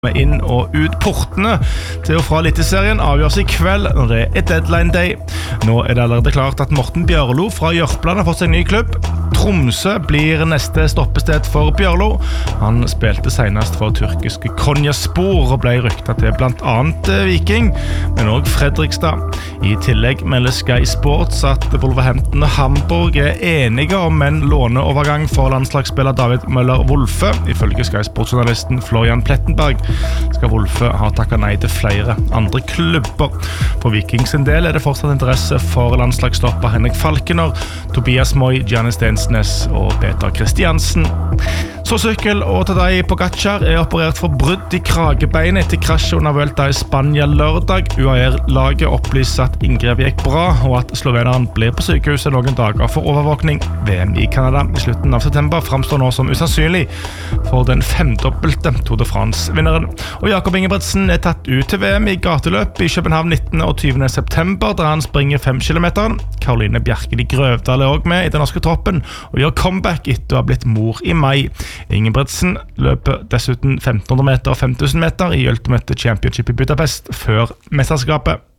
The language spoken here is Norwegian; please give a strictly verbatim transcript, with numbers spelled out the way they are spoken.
inn og ut portene til og fra Eliteserien avgjøres i kveld når det er deadline day. Nå er det allerede klart at Morten Bjørlo fra Jørpeland har fått seg en ny klubb. Tromsø blir neste stoppested for Bjørlo. Han spilte senest for tyrkiske Konyaspor og ble ryktet til blant annet Viking, men også Fredrikstad. I tillegg melder Sky Sports at Wolverhampton og Hamburg er enige om en låneovergang for landslagsspiller David Møller-Wolfe. Ifølge Sky Sports-journalisten Florian Plettenberg skal Wolfe ha takket nei til flere andre klubber. For Vikings en del er det fortsatt interesse for landslagsstopper Henrik Falkener, Tobias Moy, Giannis Stensnes og Peter Kristiansen. Så sykkel og Tadej Pogačar er operert for brudd i kragebeinet etter krasjet under Vuelta i Spania lørdag. U A E-laget opplyser at inngrepet gikk bra, og at sloveneren blir på sykehuset noen dager for overvåkning. V M i Canada i slutten av september fremstår nå som usannsynlig for den femdobbelte Tour de France-vinneren. Og Jakob Ingebrigtsen er tatt ut til V M i gateløp i København nittende og tyvende september, der han springer fem kilometer. Karoline Bjerkeli Grøvdal er også med i den norske troppen, og gjør comeback etter å ha blitt mor i mai. Ingebrigtsen løper dessuten femten hundre meter og fem tusen meter i Ultimate Championship i Budapest før mesterskapet.